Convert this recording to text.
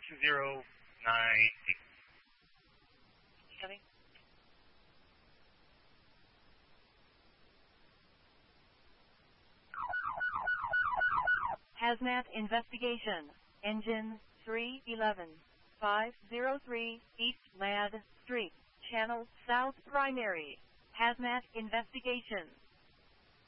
2098. Coming. Hazmat investigation. Engine 311. 503 East Mad Street. Channel South Primary. Hazmat investigation.